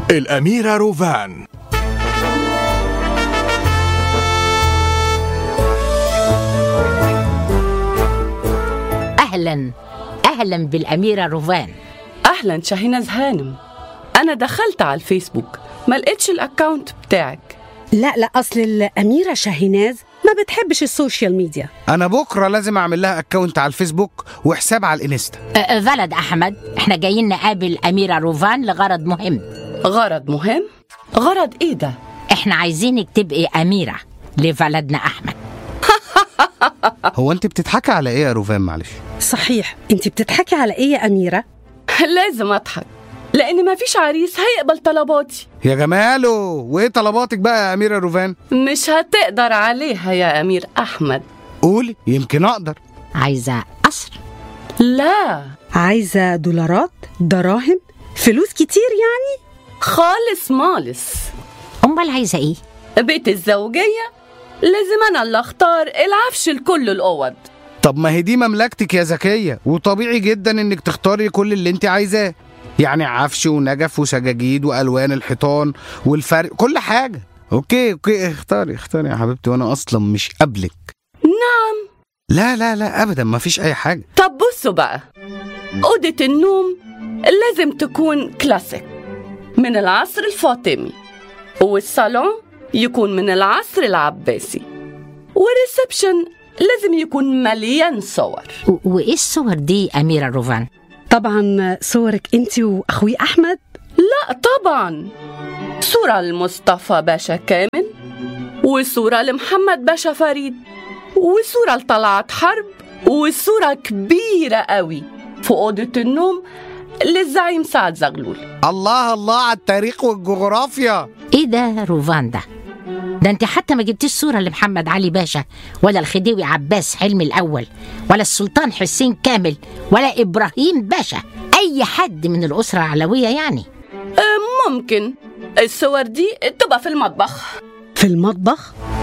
الأميرة روفان. أهلا بالأميرة روفان. أهلا شاهيناز هانم. أنا دخلت على الفيسبوك ما لقيتش الأكاونت بتاعك. لا أصل الأميرة شاهيناز ما بتحبش السوشيال ميديا. أنا بكرة لازم أعمل لها أكاونت على الفيسبوك وحساب على الإنستا. ولد أحمد، إحنا جايين نقابل أميرة روفان لغرض مهم. غرض مهم؟ غرض إيه ده؟ إحنا عايزينك تبقي أميرة لولدنا أحمد. هو أنت بتضحكي على إيه يا روفان؟ معلش. صحيح، أنت بتضحكي على إيه يا أميرة؟ لازم أضحك لأن ما فيش عريس هيقبل طلباتي. يا جماله، وإيه طلباتك بقى يا أميرة روفان؟ مش هتقدر عليها يا أمير أحمد. قولي يمكن أقدر. عايزة قصر؟ لا. عايزة دولارات، دراهم، فلوس كتير يعني؟ خالص مالس. أمال عايزة إيه؟ بيت الزوجية لازم أنا اللي أختار العفش لكل الأوض. طب ما هي دي مملكتك يا زكية، وطبيعي جدا إنك تختاري كل اللي أنت عايزاه، يعني عفش ونجف وسجاجيد وألوان الحيطان والفرق كل حاجة. أوكي اختاري يا حبيبتي، وأنا أصلا مش قبلك. نعم. لا أبدا، ما فيش أي حاجة. طب بصوا بقى، أوضة النوم لازم تكون كلاسيك من العصر الفاطمي، والصالون يكون من العصر العباسي، والريسبشن لازم يكون مليان صور. وإيه الصور دي أميرة روفان؟ طبعا صورك أنت وأخوي أحمد. لا طبعا، صورة لمصطفى باشا كامل، وصورة لمحمد باشا فريد، وصورة لطلعت حرب، وصورة كبيرة قوي في أوضة النوم للزعيم سعد زغلول. الله على التاريخ والجغرافيا. إيه ده روفان ده أنت حتى ما جبتيش صورة لمحمد علي باشا، ولا الخديوي عباس حلمي الأول، ولا السلطان حسين كامل، ولا إبراهيم باشا، أي حد من الأسرة العلوية يعني. ممكن الصور دي تبقى في المطبخ. في المطبخ؟